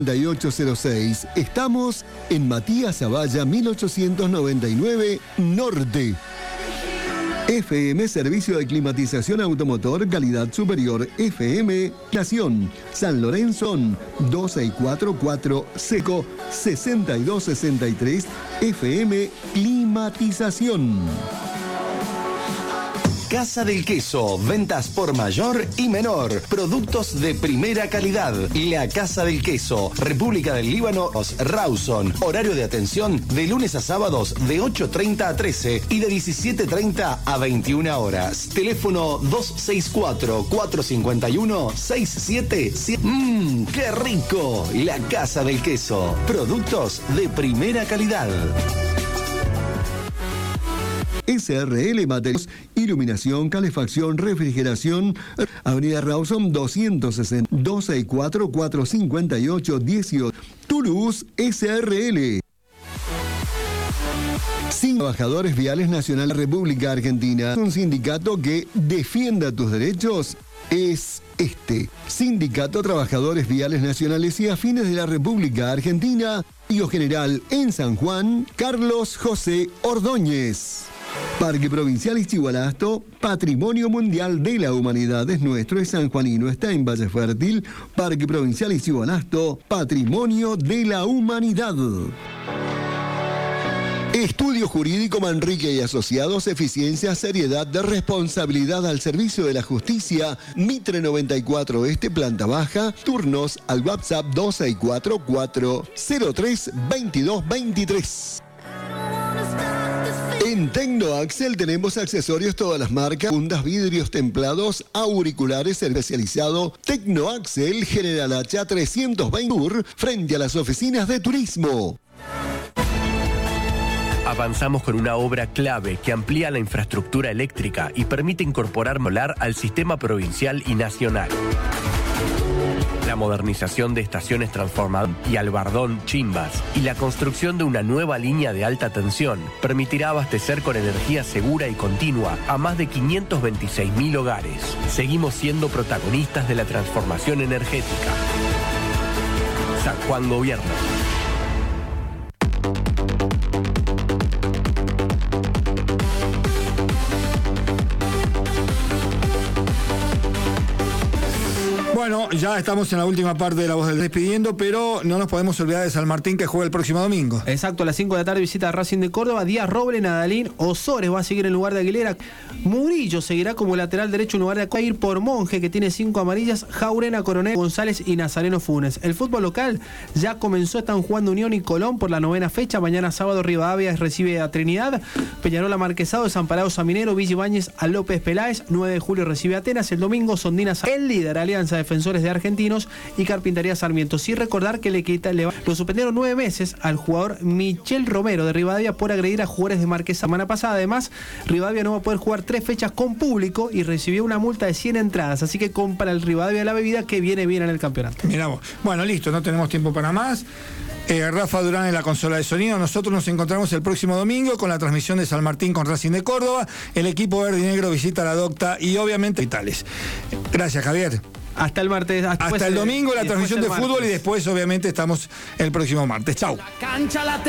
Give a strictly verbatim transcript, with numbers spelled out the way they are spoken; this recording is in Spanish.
ocho cero seis. Estamos en Matías Zavalla mil ochocientos noventa y nueve Norte. F M Servicio de Climatización Automotor Calidad Superior. F M Nación San Lorenzo doce y cuarenta y cuatro Seco sesenta y dos sesenta y tres. F M Climatización. Casa del Queso, ventas por mayor y menor, productos de primera calidad. La Casa del Queso, República del Líbano, Rawson. Horario de atención de lunes a sábados de ocho treinta a trece y de diecisiete treinta a veintiuna horas. Teléfono dos seis cuatro, cuatro cinco uno, seis siete siete. ¡Mmm, qué rico! La Casa del Queso, productos de primera calidad. S R L Materiales, iluminación, calefacción, refrigeración, Avenida Rawson doscientos sesenta, doce y cuatro, cuatro cincuenta y ocho, dieciocho. Toulouse S R L. Sin Trabajadores Viales Nacional República Argentina. Un sindicato que defienda tus derechos es este. Sindicato Trabajadores Viales Nacionales y Afines de la República Argentina. Río General en San Juan, Carlos José Ordóñez. Parque Provincial Ixigualasto, Patrimonio Mundial de la Humanidad es nuestro, es sanjuanino, está en Valle Fértil. Parque Provincial Ixigualasto, Patrimonio de la Humanidad. Estudio Jurídico Manrique y Asociados, eficiencia, seriedad, de responsabilidad al servicio de la justicia. Mitre noventa y cuatro Este, planta baja. Turnos al WhatsApp dos seis cuatro, cuatro cero tres, veintidós veintitrés. En Tecnoaxel tenemos accesorios todas las marcas, fundas, vidrios templados, auriculares, especializado. Tecnoaxel, General Hacha trescientos veinte Sur, frente a las oficinas de turismo. Avanzamos con una obra clave que amplía la infraestructura eléctrica y permite incorporar solar al sistema provincial y nacional. La modernización de estaciones transformadoras y Albardón Chimbas y la construcción de una nueva línea de alta tensión permitirá abastecer con energía segura y continua a más de quinientos veintiséis mil hogares. Seguimos siendo protagonistas de la transformación energética. San Juan Gobierno. Bueno, ya estamos en la última parte de La Voz del Despidiendo, pero no nos podemos olvidar de San Martín, que juega el próximo domingo. Exacto, a las cinco de la tarde visita a Racing de Córdoba. Díaz Roble, Nadalín, Osores va a seguir en lugar de Aguilera. Murillo seguirá como lateral derecho en lugar de Acuair por Monje, que tiene cinco amarillas. Jaurena, Coronel, González y Nazareno Funes. El fútbol local ya comenzó, están jugando Unión y Colón por la novena fecha. Mañana sábado Rivadavia recibe a Trinidad. Peñarol a Marquesado, Desamparados a Minero, Villa Ibáñez a López Peláez. nueve de julio recibe a Atenas. El domingo Sondinas, el líder, Alianza Defensores de Argentinos y Carpintería Sarmiento. Sí, recordar que le, quita, le lo suspendieron nueve meses al jugador Michel Romero de Rivadavia por agredir a jugadores de Marquesa. Semana pasada, además, Rivadavia no va a poder jugar tres fechas con público y recibió una multa de cien entradas. Así que compra el Rivadavia la bebida, que viene bien en el campeonato. Miramos. Bueno, listo, no tenemos tiempo para más. Eh, Rafa Durán en la consola de sonido. Nosotros nos encontramos el próximo domingo con la transmisión de San Martín con Racing de Córdoba. El equipo verde y negro visita a la Docta y obviamente Vitales. Gracias, Javier. Hasta el martes. Hasta, hasta el domingo la transmisión de fútbol y después obviamente estamos el próximo martes. Chau.